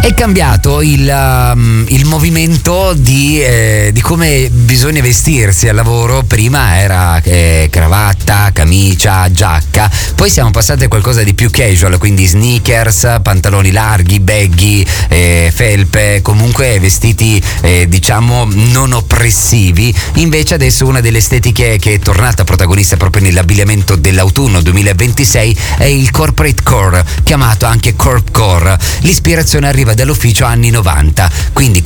È cambiato il movimento di come bisogna vestirsi al lavoro. Prima era cravatta, camicia, giacca, poi siamo passati a qualcosa di più casual, quindi sneakers, pantaloni larghi, baggy, felpe, comunque vestiti diciamo non oppressivi. Invece adesso una delle estetiche che è tornata protagonista proprio nell'abbigliamento dell'autunno 2026 è il corporate core, chiamato anche corp core. L'ispirazione arriva dall'ufficio anni 90, quindi